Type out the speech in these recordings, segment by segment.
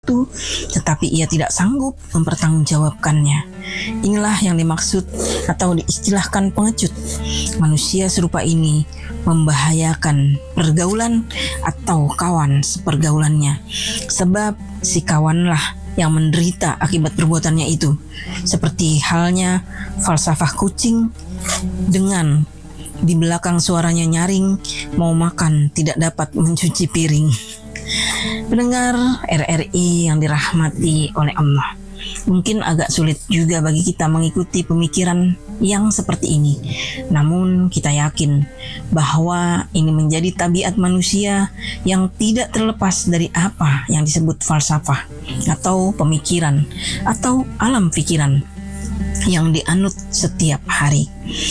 sesuatu, tetapi ia tidak sanggup mempertanggungjawabkannya. Inilah yang dimaksud atau diistilahkan pengecut. Manusia serupa ini membahayakan pergaulan atau kawan sepergaulannya, sebab si kawanlah yang menderita akibat perbuatannya itu. Seperti halnya falsafah kucing dengan di belakang suaranya nyaring, mau makan tidak dapat mencuci piring. Pendengar RRI yang dirahmati oleh Allah, mungkin agak sulit juga bagi kita mengikuti pemikiran yang seperti ini. Namun kita yakin bahwa ini menjadi tabiat manusia yang tidak terlepas dari apa yang disebut falsafah atau pemikiran atau alam pikiran yang dianut setiap hari.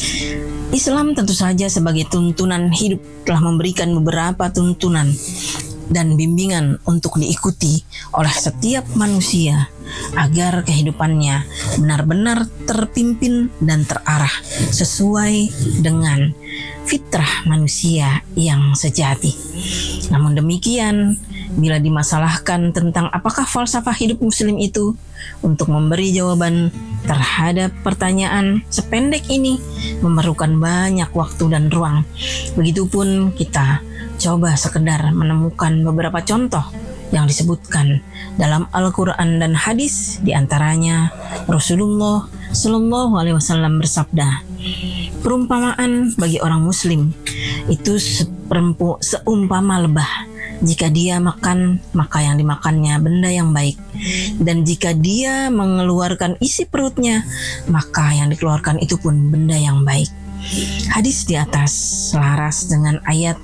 Islam tentu saja sebagai tuntunan hidup telah memberikan beberapa tuntunan dan bimbingan untuk diikuti oleh setiap manusia agar kehidupannya benar-benar terpimpin dan terarah sesuai dengan fitrah manusia yang sejati. Namun demikian, bila dimasalahkan tentang apakah falsafah hidup muslim itu, untuk memberi jawaban terhadap pertanyaan sependek ini memerlukan banyak waktu dan ruang. Begitupun kita coba sekedar menemukan beberapa contoh yang disebutkan dalam Al-Quran dan hadis. Di antaranya Rasulullah Shallallahu Alaihi Wasallam bersabda, perumpamaan bagi orang muslim itu seumpama lebah. Jika dia makan, maka yang dimakannya benda yang baik. Dan jika dia mengeluarkan isi perutnya, maka yang dikeluarkan itu pun benda yang baik. Hadis di atas selaras dengan ayat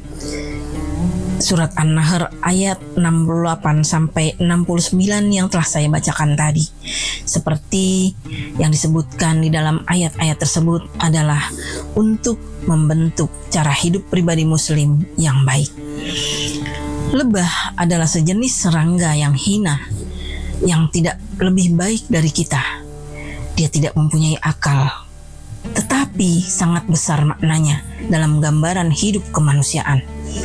Surat An-Nahr ayat 68 sampai 69 yang telah saya bacakan tadi. Seperti yang disebutkan di dalam ayat-ayat tersebut adalah untuk membentuk cara hidup pribadi muslim yang baik. Lebah adalah sejenis serangga yang hina, yang tidak lebih baik dari kita. Dia tidak mempunyai akal, tetapi sangat besar maknanya dalam gambaran hidup kemanusiaan.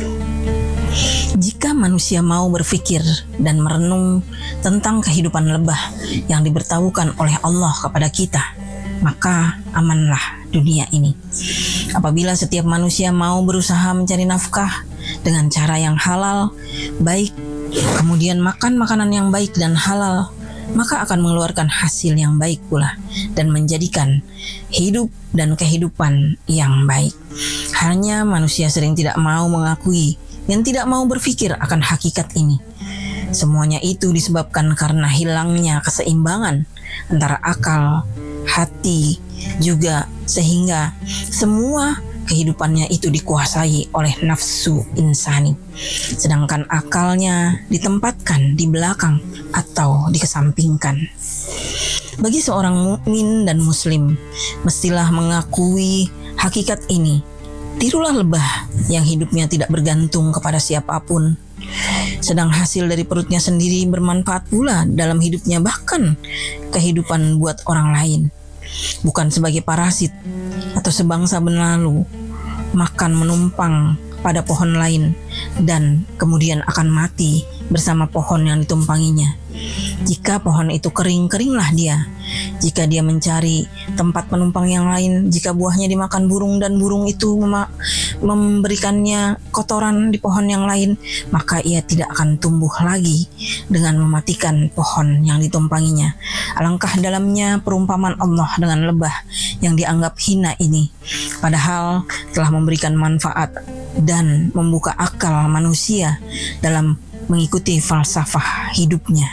Jika manusia mau berpikir dan merenung tentang kehidupan lebah yang diberitahukan oleh Allah kepada kita, maka amanlah dunia ini. Apabila setiap manusia mau berusaha mencari nafkah dengan cara yang halal, baik, kemudian makan makanan yang baik dan halal, maka akan mengeluarkan hasil yang baik pula dan menjadikan hidup dan kehidupan yang baik. Hanya manusia sering tidak mau mengakui dan tidak mau berpikir akan hakikat ini. Semuanya itu disebabkan karena hilangnya keseimbangan antara akal, hati, juga sehingga semua kehidupannya itu dikuasai oleh nafsu insani, sedangkan akalnya ditempatkan di belakang atau dikesampingkan. Bagi seorang mukmin dan muslim, mestilah mengakui hakikat ini. Tirulah lebah yang hidupnya tidak bergantung kepada siapapun, sedang hasil dari perutnya sendiri bermanfaat pula dalam hidupnya, bahkan kehidupan buat orang lain. Bukan sebagai parasit atau sebangsa benalu, makan menumpang pada pohon lain dan kemudian akan mati bersama pohon yang ditumpanginya. Jika pohon itu kering, keringlah dia. Jika dia mencari tempat penumpang yang lain, jika buahnya dimakan burung dan burung itu memberikannya kotoran di pohon yang lain, maka ia tidak akan tumbuh lagi dengan mematikan pohon yang ditumpanginya. Alangkah dalamnya perumpamaan Allah dengan lebah yang dianggap hina ini, padahal telah memberikan manfaat dan membuka akal manusia dalam mengikuti falsafah hidupnya.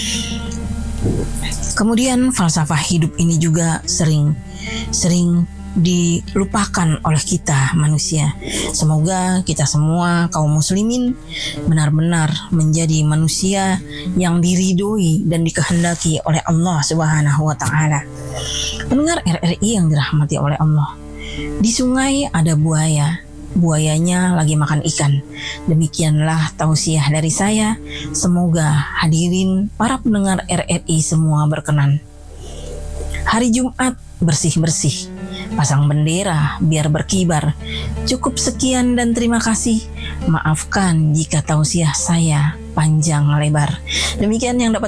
Kemudian falsafah hidup ini juga sering dilupakan oleh kita manusia. Semoga kita semua kaum muslimin benar-benar menjadi manusia yang diridhoi dan dikehendaki oleh Allah Subhanahu wa taala. Pendengar RRI yang dirahmati oleh Allah, di sungai ada buaya. Buayanya lagi makan ikan. Demikianlah tausiah dari saya. Semoga hadirin para pendengar RRI semua berkenan. Hari Jumat bersih-bersih, pasang bendera biar berkibar. Cukup sekian dan terima kasih. Maafkan jika tausiah saya panjang lebar. Demikian yang dapat